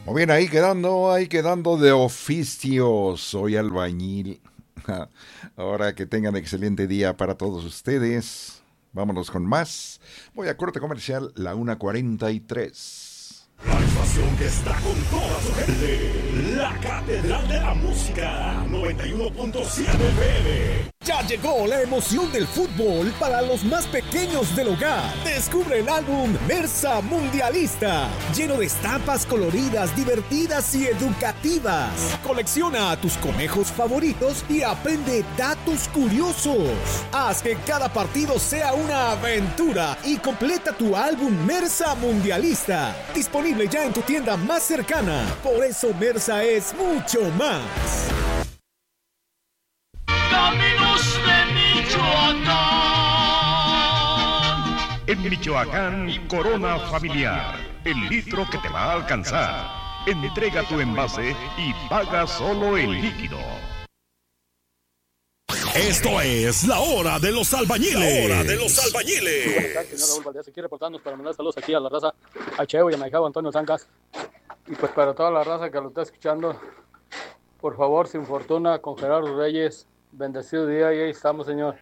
Muy bien, ahí quedando de oficio. Soy albañil. Ahora que tengan excelente día para todos ustedes. Vámonos con más. Voy a corte comercial, la 1:43. La estación que está con toda su gente. La Catedral de la Música. 91.7 FM. Ya llegó la emoción del fútbol para los más pequeños del hogar. Descubre el álbum Mersa Mundialista, lleno de estampas coloridas, divertidas y educativas. Colecciona a tus conejos favoritos y aprende datos curiosos. Haz que cada partido sea una aventura y completa tu álbum Mersa Mundialista. Disponible ya en tu tienda más cercana. Por eso Mersa es mucho más. Caminos de Michoacán. En Michoacán, Corona Familiar, el litro que te va a alcanzar. Entrega tu envase y paga solo el líquido. Esto es la hora de los albañiles. La hora de los albañiles. Señor Raúl Valdés, aquí reportándonos para mandar saludos aquí a la raza, a Cheo y a Maicao Antonio Zancas. Y pues para toda la raza que lo está escuchando, por favor, sin fortuna, con Gerardo Reyes. Bendecido día y ahí estamos, señor.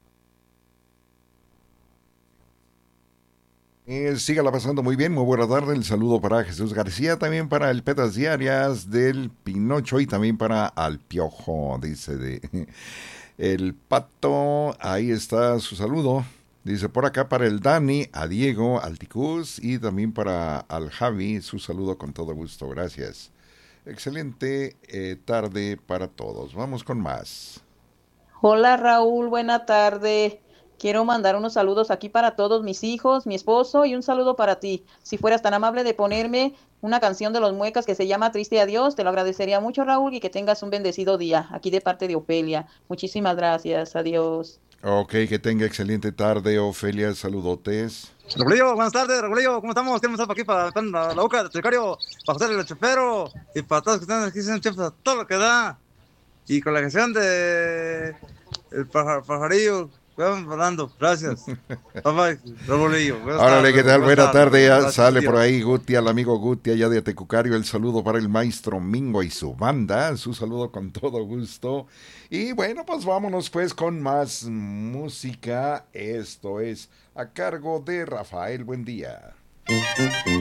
Sígala pasando muy bien, muy buena tarde. El saludo para Jesús García, también para el Petas Diarias del Pinocho y también para Al Piojo, dice de el Pato. Ahí está su saludo. Dice por acá para el Dani, a Diego, al Ticus y también para al Javi, su saludo con todo gusto. Gracias. Excelente tarde para todos. Vamos con más. Hola Raúl, buena tarde. Quiero mandar unos saludos aquí para todos mis hijos, mi esposo y un saludo para ti. Si fueras tan amable de ponerme una canción de los Muecas que se llama Triste Adiós, te lo agradecería mucho Raúl y que tengas un bendecido día. Aquí de parte de Ofelia. Muchísimas gracias, adiós. Ok, que tenga excelente tarde, Ofelia, saludotes. Regulillo, buenas tardes, Regulillo, ¿cómo estamos? Queremos estar aquí para la boca del Tricario, para José el chefero y para todos que están aquí, son chefs, todo lo que da. Y con la canción de el pajarillo, vamos hablando, gracias. Bye bye, Regulillo. Órale, ¿qué tal? Buena tarde, ya sale tío. por ahí Guti, el amigo Guti allá de Tecucario, el saludo para el maestro Mingo y su banda, su saludo con todo gusto. Y bueno, pues vámonos pues con más música, esto es a cargo de Rafael Buendía.